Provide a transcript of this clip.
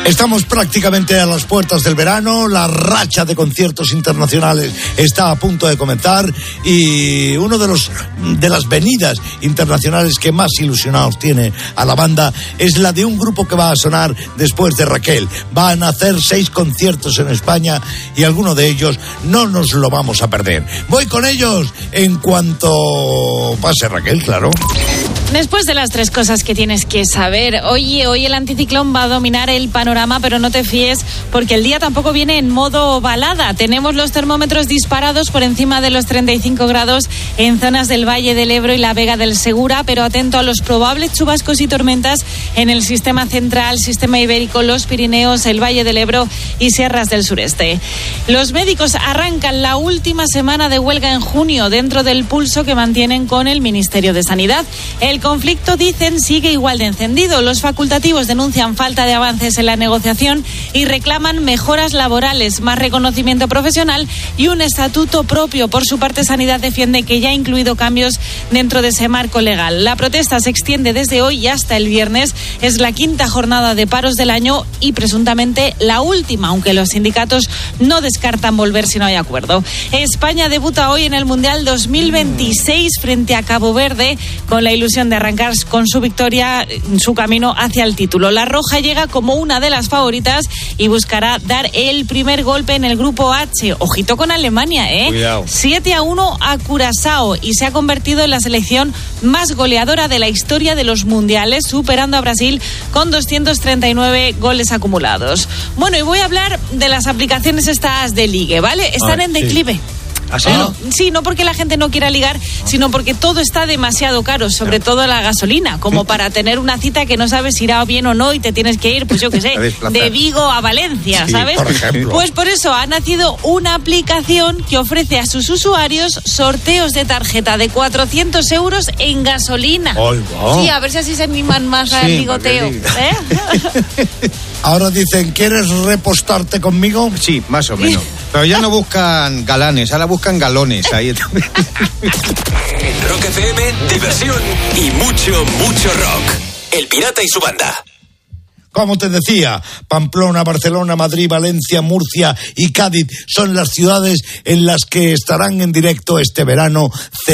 Estamos prácticamente a las puertas del verano, la racha de conciertos internacionales está a punto de comenzar y uno de las venidas internacionales que más ilusionados tiene a la banda es la de un grupo que va a sonar después de Raquel. Van a hacer 6 conciertos en España y alguno de ellos no nos lo vamos a perder. Voy con ellos en cuanto pase Raquel, claro. Después de las 3 cosas que tienes que saber, hoy el anticiclón va a dominar el panorama, pero no te fíes porque el día tampoco viene en modo balada. Tenemos los termómetros disparados por encima de los 35 grados en zonas del Valle del Ebro y la Vega del Segura, pero atento a los probables chubascos y tormentas en el sistema central, sistema ibérico, los Pirineos, el Valle del Ebro y sierras del sureste. Los médicos arrancan la última semana de huelga en junio dentro del pulso que mantienen con el Ministerio de Sanidad. El conflicto, dicen, sigue igual de encendido. Los facultativos denuncian falta de avances en la negociación y reclaman mejoras laborales, más reconocimiento profesional y un estatuto propio. Por su parte, Sanidad defiende que ya ha incluido cambios dentro de ese marco legal. La protesta se extiende desde hoy hasta el viernes. Es la 5ª jornada de paros del año y presuntamente la última, aunque los sindicatos no descartan volver si no hay acuerdo. España debuta hoy en el Mundial 2026 frente a Cabo Verde con la ilusión de arrancar con su victoria su camino hacia el título. La Roja llega como una de las favoritas y buscará dar el primer golpe en el grupo H. Ojito con Alemania, Cuidado. 7-1 a Curazao y se ha convertido en la selección más goleadora de la historia de los mundiales, superando a Brasil con 239 goles acumulados. Bueno, y voy a hablar de las aplicaciones estas de ligue, ¿vale? Están en declive. ¿Ah, sí? Sí, no porque la gente no quiera ligar, sino porque todo está demasiado caro, sobre todo la gasolina, como para tener una cita que no sabes si irá bien o no y te tienes que ir, pues yo qué sé, de Vigo a Valencia, Sí, ¿sabes? por ejemplo. Pues por eso ha nacido una aplicación que ofrece a sus usuarios sorteos de tarjeta de 400 euros en gasolina. ¡Ay, va! Sí, a ver si así se animan más al ligoteo. Ahora dicen, ¿quieres repostarte conmigo? Sí, más o menos. Pero ya no buscan galanes, ahora buscan galones. Ahí. En Rock FM, diversión y mucho, mucho rock. El Pirata y su banda. Como te decía, Pamplona, Barcelona, Madrid, Valencia, Murcia y Cádiz son las ciudades en las que estarán en directo este verano